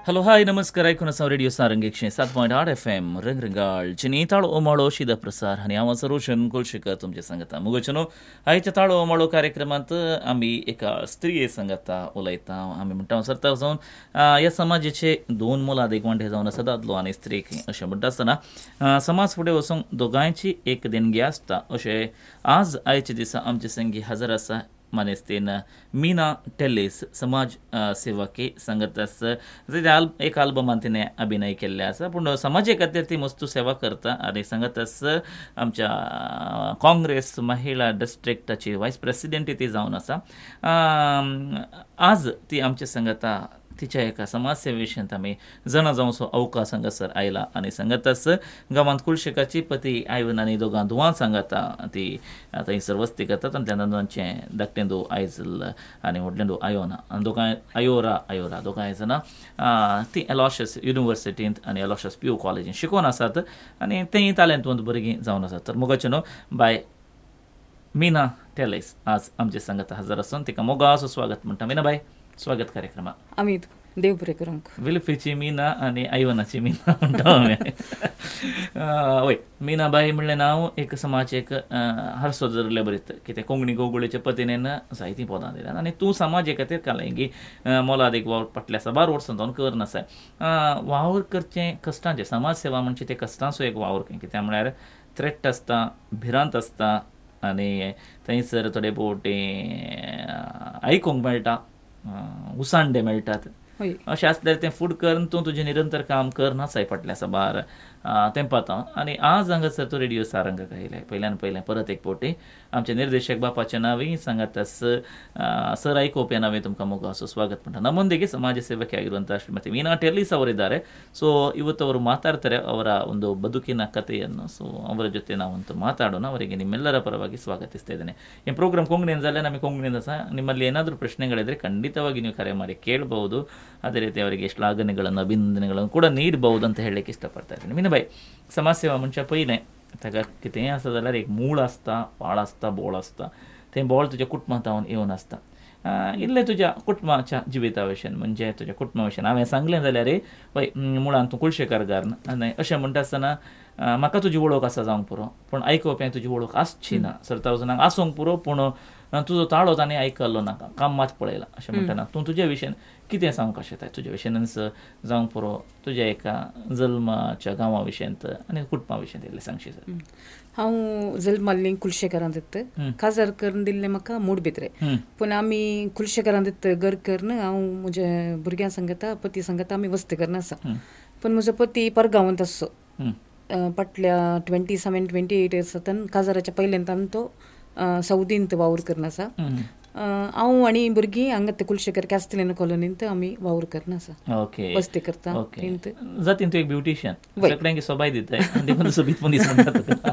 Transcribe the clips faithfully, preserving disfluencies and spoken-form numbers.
Hello hi नमस्कार ऐकून असा रेडिओ सारंग एकशे सात पॉईंट आठ एफ एम रंगरंगाळ चिनी ताळो ओमाळो शिदा प्रसार आणि हांव आसा रोशन कोलशेकर तुमचे सांगता मुगोचनो आयच्या ताळो ओमाळो कार्यक्रमांत आमी एका स्त्रिये सांगता उलयता आमी म्हणटा सरता जावन ह्या समाजाचे दोन मोलाद एक वांटे जावन आसा दादलो आनी स्त्रीक अशें म्हणटा आसतना समाज फुडें वचूंक दोगांयची एक देणगी आसता अशें आज आयच्या दिसा आमचे संगी हजर आसा मानेस्तेन मीना टेल्लेस समाज सेवके सांगत आसा एक आल्बमांत तिणें अभिनय केल्ले आसा पूण समाजे खातीर ती मस्तू सेवा करता आनी सांगत आसा आमच्या काँग्रेस महिला डिस्ट्रिक्टाची वायस प्रेसिडेंट ती जावन आसा. आज ती आमचे सांगता तिच्या एका समाजसेवेविशयी आमी जाणा जावचो अवकाश हांगासर आयला आनी सांगत आसा गांवांत कुलशेकाची पती आयवन आनी दोगां धुवां सांगता ती थंयसर वस्ती करतात आनी त्या दोगांचें धाकटें धूव आयज आनी व्हडलें धूव आयोना आनी दोगांय आयोरा आयोरा दोगांय जाणां ती एलॉशस युनिवर्सिटींत आनी एलॉशस पी यू कॉलेजींत शिकून आसात आनी तेंय तालेंतवंत भुरगीं जावन आसात. तर मुगाचें न्हू बाय मीना टेल्लेस आज आमचे सांगता हजर आसून तिका मोगाचो स्वागत म्हणटा. मीना बाय स्वागत कार्यक्रमात. आमी देव बरें करूंक. विलफेची मीना आनी आयवनाची मीना म्हणटा आमी. वय मीना बाई म्हणलें नांव एक समाजाक हारसो धरले बरीत कितें कोंकणी गोगोळेच्या पतीन जायतीं पदां दिल्यात आनी तूं समाजे खातीर कालांगी मोलाद एक वावर पटले आसा बारा वर्सां जावन करनासा. वावर करचें कश्टांचें समाज सेवा म्हणजे ते कश्टांचो एक वावर कित्याक म्हळ्यार थ्रेट आसता भिरांत आसता आनी थंयसर थोडे पोवटी आयकूंक मेळटा उसांडे मेळटात अशें आसल्यार तें फूड करून तूं तुजें निरंतर काम करना जाय पडलें आसा बार तें पाता. आनी आज हांगासर तूं रेडिओ सारंगाक आयलें पयल्यान पयलें परत एक पोवटी आमचे निर्देशक बापाचें नांवय सांगात सर आयकोप ह्या नांवे तुमकां मोगाचो स्वागत म्हणटा. ನಮ್ಮೊಂದಿಗೆ ಸಮಾಜ ಸೇವಕಿ ಆಗಿರುವಂಥ ಶ್ರೀಮತಿ ಮೀನಾ ಟೆಲ್ಲಿಸ್ ಅವರಿದ್ದಾರೆ. ಸೊ ಇವತ್ತು ಅವರು ಮಾತಾಡ್ತಾರೆ ಅವರ ಒಂದು ಬದುಕಿನ ಕಥೆಯನ್ನು. ಸೊ ಅವರ ಜೊತೆ ನಾವಂತೂ ಮಾತಾಡೋಣ. ಅವರಿಗೆ ನಿಮ್ಮೆಲ್ಲರ ಪರವಾಗಿ ಸ್ವಾಗತಿಸ್ತಾ ಇದ್ದೇನೆ. ಈ ಪ್ರೋಗ್ರಾಮ್ ಕೊಂಗಣಿಯಿಂದಲೇ ನಮಗೆ ಕೊಂಗಣಿಯಿಂದ ಸಹ ನಿಮ್ಮಲ್ಲಿ ಏನಾದರೂ ಪ್ರಶ್ನೆಗಳಿದ್ರೆ ಖಂಡಿತವಾಗಿ ನೀವು ಕರೆ ಮಾಡಿ ಕೇಳಬಹುದು. ಅದೇ ರೀತಿ ಅವರಿಗೆ ಶ್ಲಾಘನೆಗಳನ್ನು ಅಭಿನಂದನೆಗಳನ್ನು ಕೂಡ ನೀಡಬಹುದು ಅಂತ ಹೇಳಲಿಕ್ಕೆ ಇಷ್ಟಪಡ್ತಾ ಇದ್ದೀನಿ. मीना बाई समाज सेवा म्हणजे पयलें ताका कितेंय आसा जाल्यार एक मूळ आसता व्हाळ आसता बोळ आसता. तें बोळ तुज्या कुटुंबांत येवन आसता. इल्लें तुज्या कुटुंबाच्या जिविता विशयी म्हणजे तुज्या कुटुंबा विशयी हांवें सांगलें जाल्यार पळय मुळांत तूं कुलशेकार घरान आनी अशें म्हणटा आसतना म्हाका तुजी वळख आसा जावंक पुरो पूण आयकप हें तुजी वळख आसची ना. सरता जावंक आसूंक पुरो पूण तुजो ताळो ताणें आयकल्लो नाका काम मात पळयलां अशें म्हणटना तूं तुज्या विशयी कितें सांगूंक शकता तुज्या विशयीच जावंक पुरो तुज्या एका जल्माच्या गांवा विशयंत आनी कुटुंबा विशयी इल्लें सांगशी सर. हांव जल्माल्लें कुलशेकारांत येता काजार करून दिल्लें म्हाका मूड भितरे पूण आमी कुलशेकारांत येता घर करून हांव म्हज्या भुरग्यां सांगता पती सांगता आमी वस्ती करना आसा. पूण म्हजो पती परगांवांत आसो फाटल्या ट्वेंटी सेवन ट्वेंटी एट इयर्स जाता काजाराच्या पयलेंतान तो सौदींत वावर करना आसा. हांव आनी भुरगीं हांगा ते कुलशेकर कॅस्टलेन कॉलनींत आमी वावर करना आसा. ओके वस्ती करता जातीन तूं एक ब्युटिशियन सगळ्यांक सोबाय दिताय देखून सोबीत पण दिसता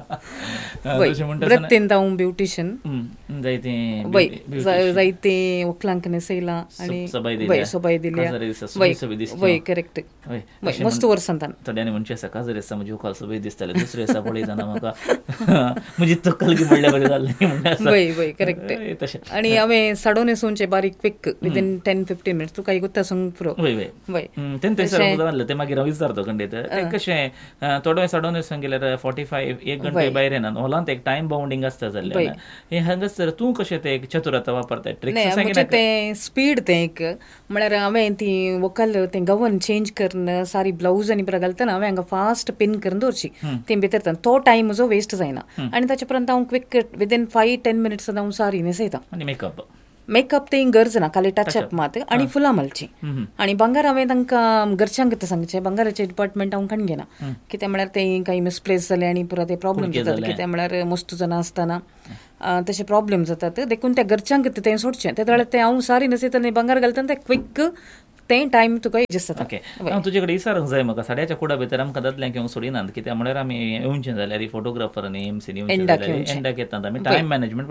वृत्तेंत हांव ब्युटिशियन जायतें जायते व्हंकलांक न्हेसयलां आनी सोबाय दिल्या वय करेक्ट मस्त वर्सांतान थोड्यांनी म्हणचे आसा काजर आसा म्हजी व्हंकल सोबय दिसताले दुसरे आसा पळयतना म्हाका म्हजी तकल म्हणल्यार बरें जाल्लें वय वय करेक्ट तशें. आनी हांवें साडो न्हेसूनचें बारीक quick within ten fifteen minutes तुका एक उत्तर सांग पुरो. वय वय तें थंयसर जाल्लें तें मागीर हांव विचारतो खंडीत कशें थोडे साडो न्हेसून गेल्यार फोर्टी फायव एक घंटे भायर येना हॉलांत एक टायम बाउंडींग आसता जाल्लें हें हांगासर तूं कशें तें एक चतुरता वापरताय ट्रिक्स तें स्पीड तें एक म्हळ्यार हांवें ती व्हंकल तें गवन चेंज करून सारी ब्लाउज आनी पुरो घालतना हांवें हांगा फास्ट पिन करून दवरची तें भितर तो टायम म्हजो वेस्ट जायना आनी ताचे उपरांत हांव quick within five ten minutes हांव सारी न्हेसयता. मेकअप मेकअप तें गरज ना खाली टचअप मात आनी फुलां मारची. आनी भांगार हांवें तांकां घरच्यांक कितें सांगचें भांगाराचें डिपार्टमेंट हांव खण घेना कित्याक म्हळ्यार तें काही मिसप्लेस जालें आनी पुरो ते प्रॉब्लेम जातात कित्याक म्हळ्यार मस्तू जाणा आसतना तशे प्रॉब्लेम जातात देखून त्या घरच्यांक तें सोडचें तें वेळार तें हांव सारी न्हेसयता आनी भांगार घालतना तें क्विक तें टायम तुका एडजस्ट जाता. ओके हांव तुजे कडेन विचारूंक जाय म्हाका साड्याच्या कुडा भितर आमकां दादल्यांक येवंक सोडिनात कित्याक म्हळ्यार आमी येवचें जाल्यार फोटोग्राफर आनी एमसीन येवचें जाल्यार एंडाक येतात आमी टायम मॅनेजमेंट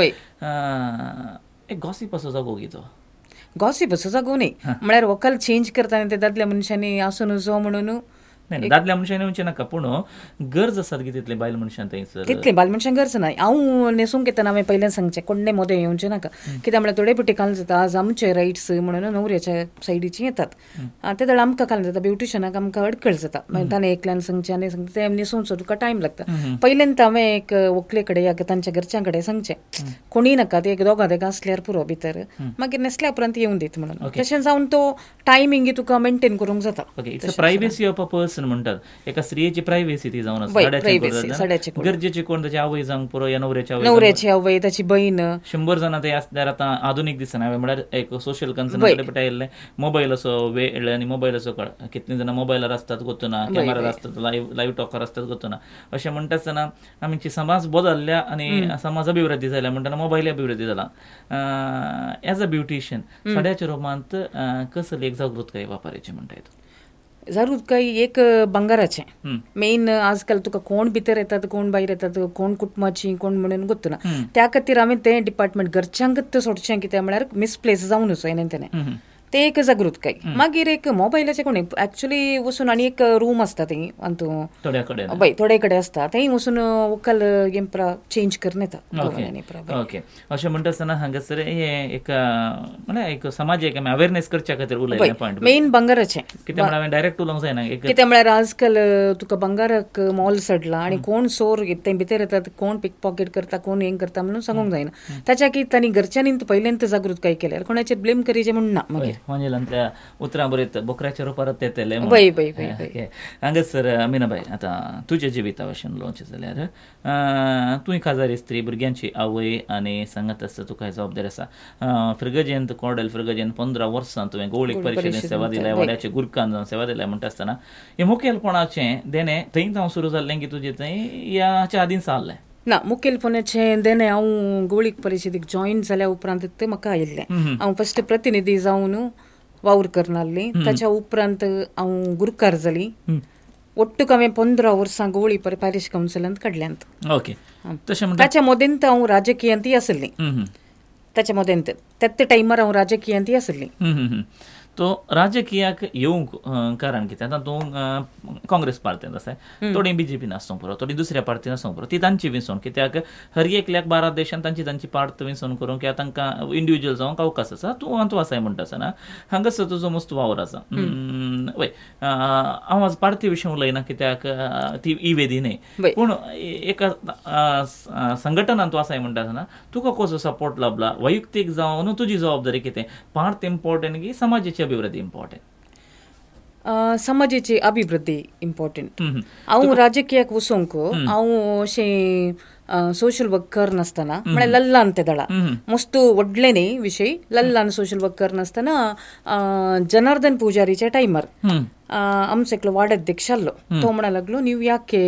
पळयता. एक गॉसिप असो जागो घेतो गॉसिप असो जागो न्ही म्हळ्यार व्हंकल चेंज करता आनी ते दादल्या मनशांनी आसून जो म्हणून नाही दादल्या मनशान येवचे नाका पूण गरज आसात की तितले बायल मनशान थंयसर तितले बायल मनशांक गरज ना. हांव न्हेसूंक येतना हांवें पयलें सांगचें कोण्णे मोदें येवचें नाका, कित्याक म्हळ्यार थोडे फावटी काल जाता आज आमचे रायट्स म्हणून न्हवऱ्याच्या सायडीची येतात, ते दळ आमकां काल जाता ब्युटिशनाक आमकां अडखळ जाता, ताणें एकल्यान सांगचें आनी सांगचें तें न्हेसून सुद्दां तुका टायम लागता. पयलेंत हांवें एक व्हंकले कडेन या तांच्या घरच्यां कडेन सांगचें कोणी नाका, ते एक दोगां तेका आसल्यार पुरो भितर, मागीर न्हेसल्या उपरांत येवन दीत म्हणून. तशें जावन तो टायमिंग तुका मेंटेन करूंक जाता. प्रायवेसी ऑफ अ पर्सन म्हणटात, एका स्त्रियेची प्रायवेसी ती जावन आसा, गरजेची कोण ताची आवय जावंक पुरो या नवऱ्याच्या नवऱ्याची आवय ताची बहीण शंबर जाणां ते आसल्यार आतां आधुनीक दिसना. हांवें म्हळ्यार एक सोशल कन्सर्न कडेन पळयल्लें, मोबायल असो वेळ आनी मोबायल असो कळ, कितलीं जाणां मोबायलार आसतात गोतुना, कॅमेरार आसतात, लायव्ह लायव्ह टॉकार आसतात गोतुना. अशें म्हणटा आसतना आमची समाज बदलल्या आनी समाज अभिवृद्धी जाल्या म्हणटना मोबायल अभिवृद्धी जाला. एज अ ब्युटिशियन साड्याच्या रोमांत कसली एक जागृतकाय वापरायची म्हणटा येता? जागृतकाय एक बंगाराचें मेन. आजकाल तुका कोण भितर येतात कोण भायर येतात, कोण कुटुंबाची कोण म्हणून गोतुना, त्या खातीर हांवें तें डिपार्टमेंट घरच्यांकच सोडचें, कित्याक म्हळ्यार मिसप्लेस जावन वचो हें तेणें, ते एक जागृतकाय. मागीर एक मोबायलाचें कोणी एक्चुली वचून आनी एक रूम आसता थंय अंतू थोड्या कडेन हय थोडे कडेन आसता, थंय वचून वोकल गेम्प्रा चेंज करून येता. ओके, अशें म्हणटा आसतना हांगासर हें एक म्हळ्यार एक समाजीक अवेरनेस करच्या खातीर उलयलें पॉयंट मेन बंगाराचें. कित्याक म्हळ्यार हांवें डायरेक्ट उलोवंक जायना, कित्याक म्हळ्यार आजकाल तुका बंगाराक मॉल सडला आनी कोण चोर ते भितर येतात, कोण पीक पॉकेट करता, कोण हें करता म्हणून सांगूंक जायना. ताच्या की तांणी घरच्यांनी पयलेंत जागृतकाय केल्यार कोणाचेर ब्लेम करीचें म्हूण ना. मागीर त्या उतरां बरयत बोकऱ्याच्या रुपारत येतले. हांगासर मीनाबाई, आतां तुज्या जिविता भाशेन उलोवचें जाल्यार तुवें काजारी स्त्री, भुरग्यांची आवय आनी सांगत आसता तुका जबाबदारी आसा. फ्रिगजेंत कॉर्डेल फ्रिगजेंत पंदरा वर्सां तुवें गवळीक परिशदेंत सेवा दिल्या, वाड्याच्या गुरकान जावन सेवा दिल्या म्हणटा आसतना हें मुखेलपणाचें देणें थंय जावन सुरू जाल्लें की तुजें थंय याच्या आदीं जाल्लें ना? मुखेलपणाचें देणें हांव गवळीक परिशदेक जॉयन जाल्या उपरांत म्हाका आयिल्लें. हांव फस्ट प्रतिनिधी जावन वावर करून आसली, ताच्या उपरांत हांव गुरकार जाली. ಒಟ್ಟುಗೆ हांवें पंदरा वर्सां गवळी पॅरिश कावन्सिलांत काडल्यांत. ओके, ताच्या मदेंत हांव राजकीयांतय आसली. ताच्या मदेंत त्याच टायमार हांव राजकीयांतय आसली. तो राजकीयाक येवंक कारण कितें? आतां तूं काँग्रेस पार्टींत आसा, थोडी बीजेपीन आसूंक पुरो, थोडी दुसऱ्या पार्टीन आसूंक पुरो, ती तांची विसोन, कित्याक हर एकल्याक भारत देशांत तांची तांची पार्ट विसोन करूंक किंवा तांकां इंडिव्हिज्युअल जावंक अवकाश आसा. तूं तूं आसाय म्हणटा आसतना हांगासर तुजो मस्त वावर आसा. वय हांव आज पार्टी विशीं उलयना, कित्याक ती इवेदी न्हय, पूण एका संघटनांत तूं आसाय म्हणटा आसतना तुका कसो सपोर्ट लाभला? वैयक्तीक जावन तुजी जबाबदारी कितें? पार्ट इम्पॉर्टंट की समाजाची अभिवृद्धी इम्पॉर्टंट? समाजाची अभिवृद्धी इम्पॉर्टंट. हांव राजकीयाक वचोंक हांव अशें सोशल वर्क करनासतना, म्हळ्यार लल्लान ते दळा मस्त व्हडले न्ही विशय, लल्लान सोशल वर्क करनासतना जनार्दन पुजारीच्या टायमार आमचो एकलो वार्ड अध्यक्ष आसलो, तो म्हणा लागलो नीव याके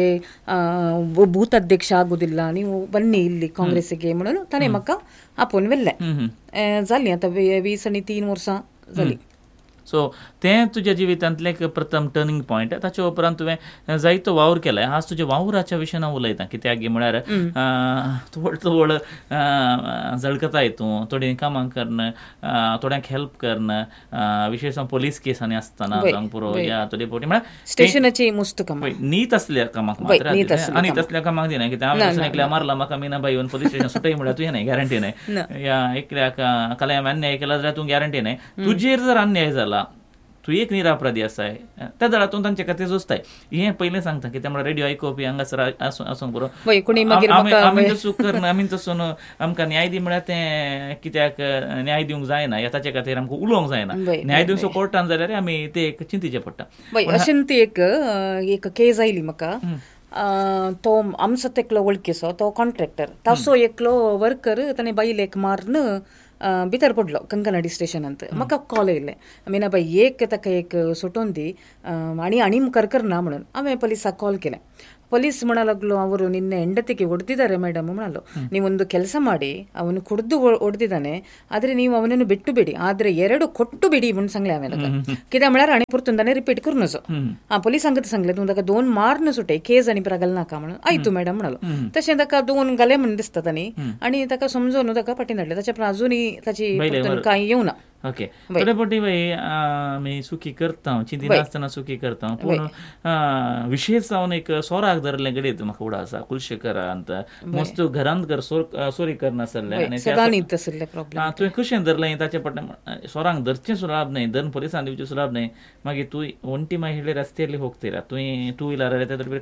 बूथ अध्यक्ष आगोदिल्ला आनी बन्नी इल्ली काँग्रेसीक म्हणून ताणें म्हाका आपोवन व्हेल्लें. जालीं आतां वीस आनी तीन वर्सां जालीं. सो तें तुज्या जिवितांतलें एक प्रथम टर्निंग पॉयंट. ताच्या उपरांत तुवें जायतो वावर केलाय. आज तुज्या वावराच्या विशयान हांव उलयतां, कित्याक म्हळ्यार व्हड व्हड जळकता हितूं थोडीं कामां करन, थोड्यांक हेल्प करन, विशेशतः पोलीस केसांनी आसतना जावंक पुरो या थोडी फावटी म्हळ्यार स्टेशनाची मस्त कामां, नीत आसल्या कामाक मात्र, आनी तसल्या कामाक दिना. कित्याक हांवें एकल्या मारला म्हाका मीनाबाई येवन पोलीस स्टेशन सुटय म्हळ्यार तुवें न्हय, गॅरंटी न्हय. या एकल्याक कल्याण अन्याय केला जाल्यार तूं गॅरंटी न्हय. तुजेर जर अन्याय जाला, तूं एक निरापराधी आसाय, त्या दळातून तांचे खातीर झुजताय. हें पयलें सांगता, कित्याक म्हळ्यार रेडिओ आयकोवपी हांगासर आसूंक पुरो. आमी तसो करना, आमी तसून आमकां न्याय दी म्हळ्यार तें कित्याक न्याय दिवंक जायना, ह्या ताचे खातीर आमकां उलोवंक जायना. न्याय दिवचो कोर्टान जाल्यार आमी ते एक चिंतीचें पडटा. अशें ती एक एक केस आयली म्हाका. तो आमचो एकलो वळखीचो तो कॉन्ट्रॅक्टर, ताचो एकलो वर्कर ताणें बायलेक मारून भितर पडलो कंकनाडी स्टेशनांत. म्हाका कॉल येयलें, मीनाबाई एक ताका एक सुटोवन दी आनी आनी मुखार करना म्हणून. हांवें पुलिसाक कॉल केलें. ಪೊಲೀಸ್ ಮಾಡಲಾಗ್ಲು ಅವರು ನಿನ್ನೆ ಹೆಂಡತಿಗೆ ಹೊಡೆದಿದ್ದಾರೆ ಮೇಡಮ್ ಮಾಡಲು, ನೀವೊಂದು ಕೆಲಸ ಮಾಡಿ ಅವನು ಕುಡಿದು ಹೊಡೆದಿದ್ದಾನೆ, ಆದರೆ ನೀವು ಅವನನ್ನು ಬಿಟ್ಟು ಬಿಡಿ, ಆದರೆ ಎರಡು ಕೊಟ್ಟು ಬಿಡಿ म्हणून सांगले हांवें ताका. कित्याक म्हळ्यार आनी परतून ताणें रिपीट करूं नजो. आं पुलीस सांगता सांगलें तूं ताका दोन मारन सुटय, केस आनी प्रगल नाका म्हणून. आयतू मॅडम म्हणलो. तशें ताका दोन घाले म्हणून दिसता तांणी, आनी ताका समजून ताका पाटीन धाडलें. ताच्या अजुनूय ताची कांय येवना. ओके थोडे पटी बाई आमी सुखी करता चिंती नासतना सुखी करता पूण विशेष जावन एक सोराक धरले गडीत म्हाका उडा आसा कुलशेकरांत मस्त घरांत घर सोरी करनासले आनी तुवें कशें धरलें ताचे पट्ट सोरांक धरचें सुलाभ न्हय धरून पुलिसांक दिवचें सुलाभ न्हय मागीर तूं ಒಂಟಿ ಮಹಿಳೆ ರಸ್ತೆಯಲ್ಲಿ ಹೋಗ್ತೀರಾ तुवें टू व्हिलर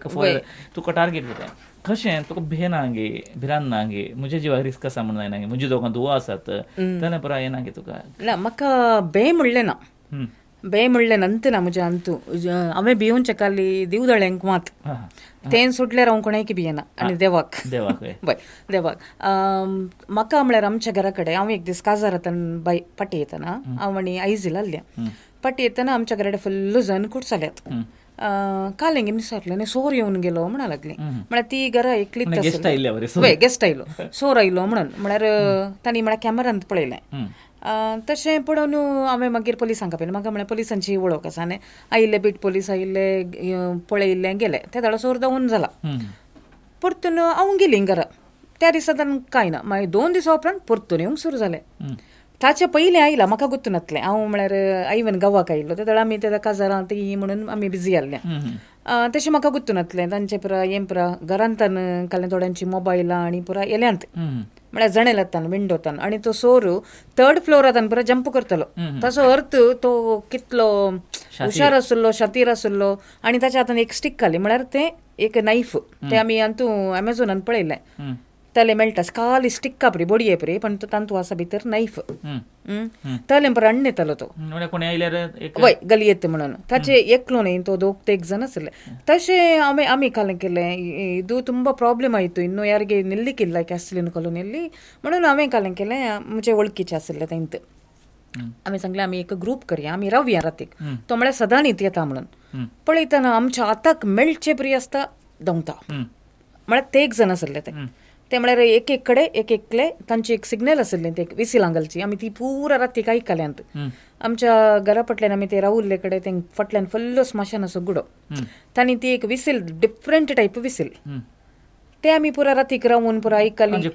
तुका टार्गेट करता कशें तुका भेन आंगे भिरान नांगे मुझे जिवाक रिस्क आसा म्हणून जायना मुझे दोगां दुवा आसात तेन्ना पुरा येनागे तुका ना म्हाका भंय म्हणलें ना भंय म्हणलें नंत ना म्हज्या अंतू हांवें भिवून चकाली दिवदळ्यांक मात तें सुटल्यार हांव कोणायकी भियेना आनी देवाक देवाक हय देवाक म्हाका म्हळ्यार आमच्या घरा कडेन हांव एक दीस काजार येताना बाय पाटी येताना हांव आनी आयज आसल्या पाटी येताना आमच्या घरा कडेन फुल्ल जण कुडसाल्यात काल हेंगे विसरलें आनी सोर येवन गेलो म्हणा लागली म्हळ्यार ती घरा एकलीच हय गेस्ट आयलो सोर आयलो म्हणून म्हळ्यार तांणी म्हळ्यार कॅमेरांत पळयलें तशें पळोवन हांवें मागीर पुलिसांक आपयलें म्हाका म्हळ्यार पुलिसांची वळख आसा आनी आयिल्ले बीट पुलीस आयिल्ले पळयिल्ले गेले त्या दाडा सोर दावून जाला परतून हांव गेलीं घरा त्या दिसा कांय ना मागीर दोन दिसा उपरांत परतून येवंक सुरू जालें ताचे पयलें आयलां म्हाका गुर्तू नासलें हांव म्हळ्यार आयवन गांवाक आयिल्लो त्या दाडा आमी त्या काजारांत ही म्हणून आमी बिजी आसल्या तशें म्हाका गुर्तू नासलें तांचे पुरा हें पुरा घरांतन काले थोड्यांची मोबायलां आनी पुरा येल्यांत म्हळ्यार जणेलांतान विंडोतान आनी तो सोर थर्ड फ्लोरांतान पुरा जंप करतलो ताचो अर्थ तो कितलो हुशार आसलो शातीर आसलो आनी ताच्या हातान एक स्टिक घाली म्हळ्यार तें एक नायफ तें आमी हातू एमेझॉनान पळयलें तले मेळटा काली स्टिक कापरी बडी परी पण तांतू आसा भितर नायफ तले पर अण्ण येतालो तो वय गली येत म्हणून ताचे एकलो न्ही तो दोग ते एक जण आसले तशें आमी आमी कालें केलें ಇದು ತುಂಬಾ ಪ್ರಾಬ್ಲಮ್ ಆಯಿತು ಇನ್ನು ಯಾರಿಗೆ ನಿಲ್ಲಿಕ್ಕಿಲ್ಲ ಕ್ಯಾಸ್ಲಿನ್ ಕಾಲೋನಿಯಲ್ಲಿ म्हणून हांवें कालें केलें म्हजे वळखीचे आसले तेंत आमी सांगलें आमी एक ग्रूप करया आमी रावया रातीक तो म्हळ्यार सदां न्हीद येता म्हणून पळयतना आमच्या हाताक मेळचे बरी आसता धांवता म्हळ्यार ते एक जण आसले ते ते म्हळ्यार एक एक कडेन एक एकले तांची एक सिग्नल आसली ते विसिलां घालची आमी ती पुरा रातीक आयकल्यांत आमच्या घरा फाटल्यान आमी ते रावल्ले कडेन ते फाटल्यान फुल्ल स्मशान आसा गुडो तांणी ती एक विसील डिफरंट टायप विसील ते आमी पुरा रातीक रावून पुरा आयकली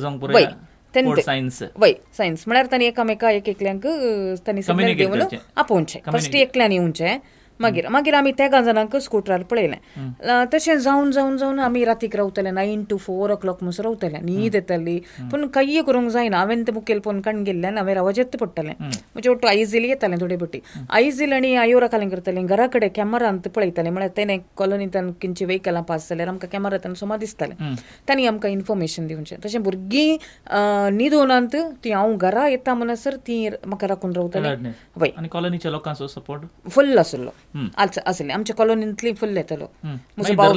वय सायन्स म्हळ्यार तांणी एकामेका एक एकल्यांक तांणी सिग्नल दिवन आपोवचे फस्ट एकल्यान येवचे मागीर मागीर आमी त्या जाणांक स्कुटरार पळयलें तशें जावन जावन जावन आमी रातीक रावतले नायन टू फोर ओ क्लॉक म्हणसर रावतले न्हीद येताली पूण काही करूंक जायना हांवें ते मुखेल फोन काडून गेल्ले आनी हांवें रावाज येत पडटलें म्हणजे ओटो आयजील येतालें थोडे बटी आयजील आनी आयोरा कालें करतालें घरा कडेन कॅमेरांत पळयतालें म्हळ्यार तेणें कॉलनींतल्यान खंयची वेहिकलां पास जाल्यार आमकां कॅमेरांतल्यान सोमा दिसतालें तांणी आमकां इन्फॉर्मेशन दिवचें तशें भुरगीं न्हिदोनांत ती हांव घरा येता म्हणसर ती म्हाका राखून रावतालीं वय आनी कॉलनीच्या लोकांचो सपोर्ट फुल्ल आसलो आसले आमच्या कॉलनींतली फुल्ल येतालो म्हजो भाव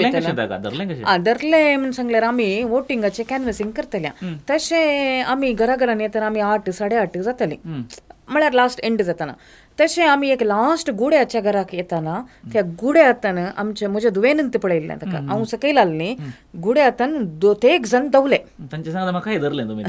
धरले म्हण सांगल्यार आमी वोटिंगाचें कॅनवसिंग करतल्या तशें आमी घरा घरान येतना आमी आठ साडे आठ जातालीं म्हळ्यार लास्ट एंड जाताना तशें आमी एक लास्ट गुड्याच्या घराक येताना त्या गुड्यातान आमच्या म्हज्या दुवेनंत पळयल्लें ताका हांव सकयल आसलीं गुड्यातान ते एक जण दवले तांचे सांगता म्हाका धरलें तुमी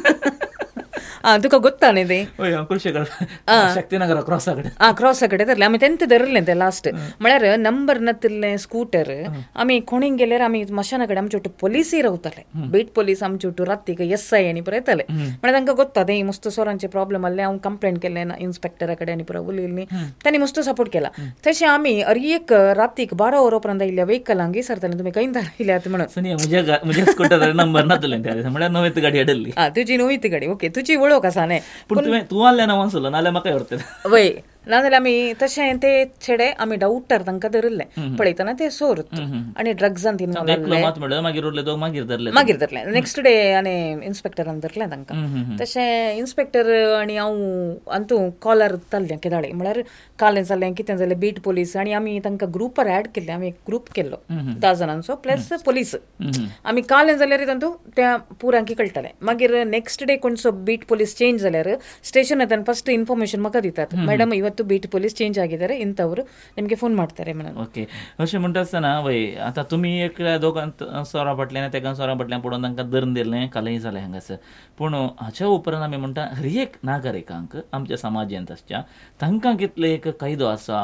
तुका गोत्ता न्ही ते शक्तीनगर क्रॉसा कडेन आ क्रॉसा कडेन धरलें आमी तेंत धरलें तें लास्ट म्हळ्यार नंबर नासलें स्कूटर आमी कोणीक गेल्यार आमी मशाना कडेन आमचे वटू पोलिसी रावताले बीट पोलीस आमचे वटू रातीक एस आय आनी पुरो येताले म्हळ्यार तांकां गोत्ता तें मस्त सोरांचे प्रॉब्लेम आसले हांव कंप्लेंट केलें इन्स्पेक्टरा कडेन आनी पुरो उलयल्ली तांणी मस्त सपोर्ट केला तशें आमी अरी एक रातीक बारा वर उपरांत आयिल्ल्या वेहिकलांक विसरताले तुमी खंय आयल्यात म्हणून नंबर नासलें म्हळ्यार नवीत गाडी हाडली तुजी नवीत गाडी ओके तुजी वळख आसा न्ही पूण तूं आसलें नांव आसलो नाल्यार म्हाका व्हरता वय नाजाल्यार आमी तशें ते छेडे आमी डावटार तांकां धरलें पळयतना ते सोर आनी ड्रग्सांत इनवॉल्व मागीर मागीर धरलें नेक्स्ट डे आनी इन्स्पेक्टरान धरलें तांकां तशें इन्स्पेक्टर आनी हांव अंतू कॉलर ताल्लें केदाळे म्हळ्यार कालें जालें कितें जालें बीट पोलीस आनी आमी तांकां ग्रुपार ऍड केल्लें आमी एक ग्रूप केल्लो धा जाणांचो प्लस पोलीस आमी कालें जाल्यार तांतू त्या पुरांकी कळटालें मागीर next day कोणसो bit police change जाल्यार स्टेशनांतल्यान फस्ट इन्फॉर्मेशन म्हाका दितात मॅडम ಇವತ್ತು बीट पोलीस चेंज ಆಗಿದ್ದಾರೆ ಇಂಥವರು ನಿಮಗೆ ಫೋನ್ ಮಾಡ್ತಾರೆ म्हणून ओके अशें म्हणटा आसतना वय आतां तुमी एक दोगां सोरा फाटल्यान तेका सोरा फाटल्यान पडोवन तांकां धरून दिलें कालय जालें हांगासर पूण हाच्या उपरांत आमी म्हणटा हर एक नागरिकांक आमच्या समाजांत आसच्या तांकां कितले एक कायदो आसा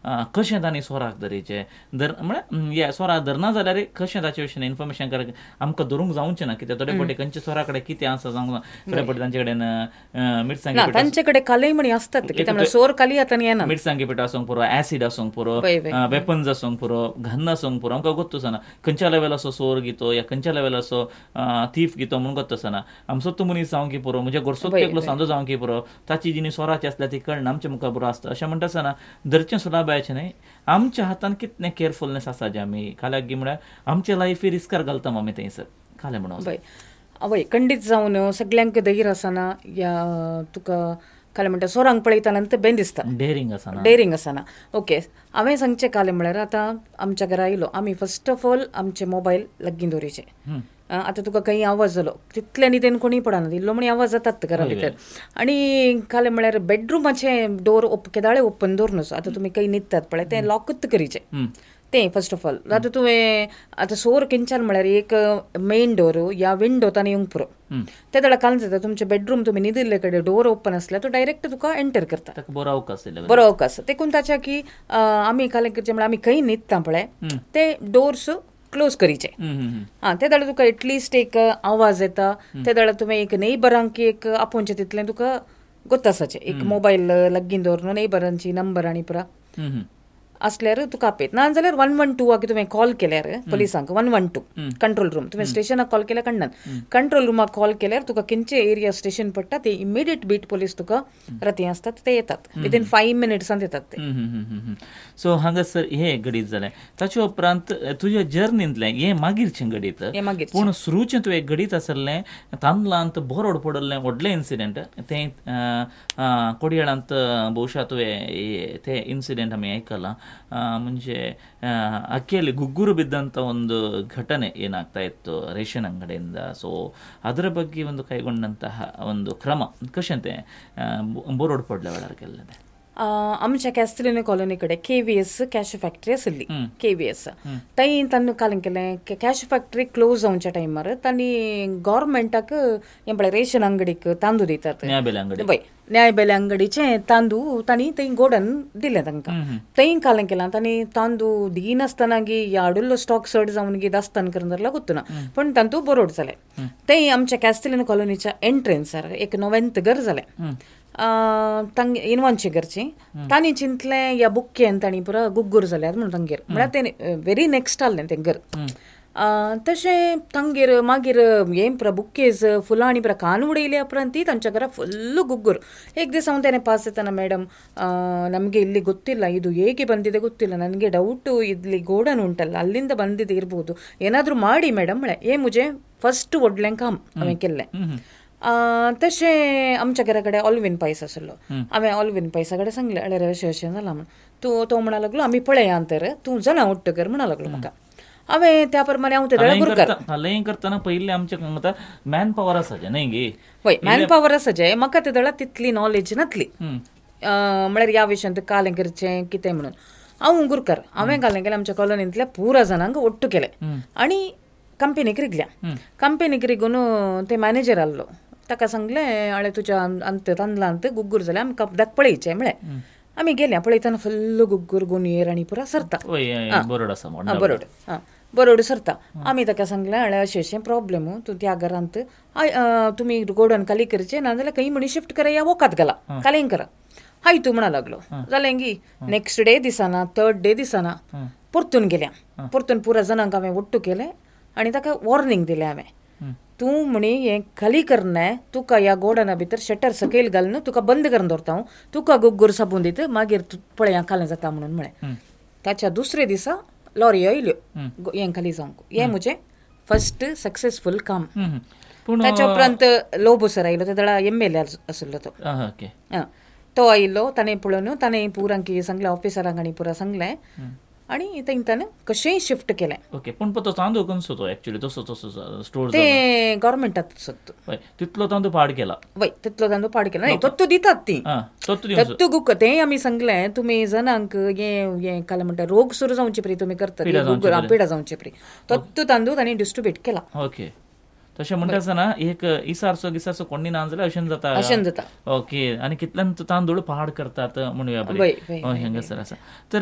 कशें तांणी सोराक धरीचें धर म्हळ्यार सोराक धरना जाल्यार कशें ताचे विशीं इन्फॉर्मेशन करप आमकां धरूंक जावचें ना कित्याक थोडे फावटी खंयच्या सोरा कडेन कितें आसा जावंक ना थोडे फावटी तांचे कडेन मिरसांगे पिठो तांचे कडेन कालय म्हणी आसतात कित्याक सोर काली आतां येना मिरसांगे पिठो आसूंक पुरो ऍसीड आसूंक पुरो वेपन्स आसूंक पुरो घन्न आसूंक पुरो आमकां गोत्त आसना खंयच्या लेवलाचो सोर घेतो या खंयच्या लेवलाचो थीफ घेतो म्हणून गोत्त आसना आमचो मनीस जावं की पुरो म्हणजे गोरसोत एकलो सांजो जावं की पुरो ताची जिणी सोराची आसल्या ती कळना आमच्या मुखार बरो आसता अशें म्हणटा आसतना धरचें सुद्दां बायचें न्हय आमच्या हातान कितलें केअरफुलनेस आसा जें आमी खाल्याक गी म्हळ्यार आमचे लायफी रिस्कार घालता आमी थंयसर खालें म्हणून आवय खंडीत जावन सगळ्यांक धैर्य आसना या तुका काले म्हणटा सोरांक पळयतना ते बेन दिसता डेरिंग आसना डेरिंग आसना ओके हांवें सांगचें काले म्हळ्यार आतां आमच्या घरा आयलो आमी फस्ट ऑफ ऑल आमचे मोबायल लागीं दवरीचे आतां तुका खंय आवाज जालो तितले न्ही तेन कोणी पडना इल्लो म्हणी आवाज जातात घरा भितर आनी काले म्हळ्यार बेडरूमाचे डोर ओप केदाळे ओपन दवरनूच आतां तुमी खंय न्हिदतात पळय तें लॉकूच करीचें तें फस्ट ऑफ ऑल आतां तुवें आतां सोर खंयच्यान म्हळ्यार एक मेन डोर या विंडो ताणें येवंक पुरो ते जाल्यार काल जाता तुमचे बेडरूम तुमी न्हिदिल्ले कडेन डोर ओपन आसल्यार तो डायरेक्ट तुका एंटर करता बरो अवकाश बरो अवकाश देखून ताच्या की आमी काले करचें म्हळ्यार आमी खंय न्हिदता पळय ते डोर्स क्लोज करीचे हां ते जाल्यार तुका एटलिस्ट एक आवाज येता ते जाल्यार तुवें एक नेबरांक एक आपोवचें तितलें तुका गोत्त आसाचें एक मोबायल लागीं दवरून नेबरांची नंबर आनी पुरा असल्यार तुका आपयत ना जाल्यार वन वन टू तुवें कॉल केल्यार पुलिसांक one one two control room तुवें स्टेशनाक कॉल केल्यार काडनात कंट्रोल रूमाक कॉल केल्यार तुका खंयचे एरिया स्टेशन पडटा ते इमिडिएट बीट पोलीस तुका राती आसतात ते येतात विदीन फायव्ह मिनिट्सान येतात ते सो हांगासर हे गडीत जालें ताचे उपरांत तुज्या जर्नींतलें हें मागीरचें गडीत पूण सुरूचें तुवें गडीत आसलें तांदलांत बोरोड पडलें व्हडलें इन्सिडेंट तें कोडयाळांत भोवशा तुवें तें इन्सिडेंट आमी आयकलां म्हणजे ಅಕ್ಕಿಯಲ್ಲಿ ಗುಗ್ಗುರು ಬಿದ್ದಂಥ ಒಂದು ಘಟನೆ ಏನಾಗ್ತಾ ಇತ್ತು ರೇಷನ್ ಅಂಗಡಿಯಿಂದ ಸೊ ಅದರ ಬಗ್ಗೆ ಒಂದು ಕೈಗೊಂಡಂತಹ ಒಂದು ಕ್ರಮ ಕಶಂತೆ ಬೋರೋಡ್ पडले वेळार केल्लें आमच्या कॅस्टिलिनो कॉलनी कडेन K V S cash factory आसली के व्ही एस थंय तांणी काल केलें कॅश फॅक्टरी क्लोज जावच्या टायमार तांणी गव्हर्मेंटाक हें पळय रेशन अंगडीक तांदूळ दितात न्यायबेले अंगडी वय न्यायबेले अंगडीचे तांदूळ तांणी थंय गोडन दिलें तांकां थंय काल केलां तांणी तांदूळ दिनासतना गी हाडुल्लो स्टॉक सड जावन गी दास्तान करून जाल्यार गुत्तू ना पूण तांदूळ बरोड जालें थंय आमच्या कॅस्टिलिनो कॉलनीच्या एंट्रन्सार एक नवेंत घर जालें तांगे इनवांची घरची तांणी चिंतलें या बुक्केन तांणी पुरा गुग्गूर जाल्यार म्हणून तांगेर म्हळ्यार तें व्हेरी नेक्स्ट आहलें तें घर तशें तांगेर मागीर हें पुरा बुक्केज फुलां आनी पुरा कान उडयले उपरांत ती तांच्या घरा फुल्ल गुग्गूर एक दीस हांव तेणे पास येताना ಮೇಡಮ್ ನಮಗೆ ಇಲ್ಲಿ ಗೊತ್ತಿಲ್ಲ ಇದು ಹೇಗೆ ಬಂದಿದೆ ಗೊತ್ತಿಲ್ಲ ನನಗೆ ಡೌಟು ಇಲ್ಲಿ ಗೋಡನ್ ಉಂಟಲ್ಲ ಅಲ್ಲಿಂದ ಬಂದಿದೆ ಇರ್ಬೋದು ಏನಾದರೂ ಮಾಡಿ ಮೇಡಮ್ म्हळें हे मुजे फस्ट व्हडलें काम हांवें केल्लें तशें आमच्या घरा कडेन ऑल्वीन पायस आसलो हांवें ऑल्वीन पायसा कडेन सांगलें अरे अशें अशें जालां म्हण तूं तो म्हणा लागलो आमी पळया तर तूं जाणा उट्ट कर म्हणा लागलो म्हाका हांवें त्या प्रमाणे हांव तें गुरकार हालें करतना पयलीं आमचें हांगा मॅन पॉवर आसाचें न्हय गे वय मॅन पॉवर आसाचें म्हाका ते दळा तितली नॉलेज नातली म्हळ्यार ह्या विशयान कालें करचें कितें म्हणून हांव गुरकार हांवें कालें केलें आमच्या कॉलनींतल्या पुरा जाणांक ओट्टू केलें आनी कंपनीक रिगल्या कंपनीक रिगून ते मॅनेजर आसलो ताका सांगलें आळे तुज्या अंत तांदलांत गुग्गूर जाल्यार आमकां दाक पळयचें म्हळें आमी गेल्या पळयतना फुल्ल गुग्गूर गुणयर आनी पुरा सरता बरोड आसा बरोड आं बरोड सरता आमी ताका सांगलें आळे अशें अशें प्रॉब्लेम तूं त्या घरांत तुमी गोडन खाली करचें ना जाल्यार खंय म्हणी शिफ्ट करा या वोकात घाला कालें करा हाय तूं म्हणा लागलो जालें गी नेक्स्ट डे दिसाना थर्ड डे दिसाना परतून गेल्या परतून पुरा जाणांक हांवें ओट्टू केलें आनी ताका वॉर्निंग दिलें हांवें तूं म्हणी हें खाली करनाय तुका ह्या गोडना भितर शटर सकयल घालून तुका बंद करून दवरता हांव तुका गुग्गूर साबून दित मागीर पळया खालें जाता म्हणून म्हळें ताच्या दुसरे दिसा लॉरी आयल्यो हें खाली जावंक हें म्हजें फस्ट सक्सेसफूल काम ताच्या उपरांत लोबो सर आयलो ते दळा एम एल ए आसलो तो तो आयिल्लो ताणें पळोवन ताणें पुरांक सांगलें ऑफिसरांक आनी पुरा सांगलें आनी तांणी कशेंय शिफ्ट केलें ओके पूण तो तांदूळ कसो तो एक्चुअली तसो तसो स्टोर ते गव्हर्मेंटाचो तितलो तांदूळ पाड केला वय तितलो तांदूळ पाड केला न्ही तत्तू दितात ती तत्तू गुक्क तें आमी सांगलें तुमी जनांक हें हें काल म्हणटा रोग सुरू जावचे परी तुमी करतात पिडा जावचे परी तत्तू तांदूळ तांणी डिस्ट्रिब्यूट केला ओके तशें म्हणटा आसतना एक इसारचो गिसारचो कोणी ना जाल्यार अशें जाता अशें जाता ओके आनी कितल्यान तांदूळ पाड करतात म्हणुया बरें हांगासर आसा तर